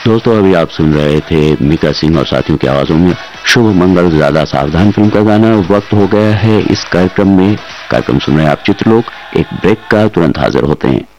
दोस्तों अभी आप सुन रहे थे मीका सिंह और साथियों की आवाजों में शुभ मंगल ज्यादा सावधान फिल्म का गाना। वक्त हो गया है इस कार्यक्रम में। कार्यक्रम सुन रहे हैं आप चित्रलोक। एक ब्रेक का तुरंत हाजिर होते हैं।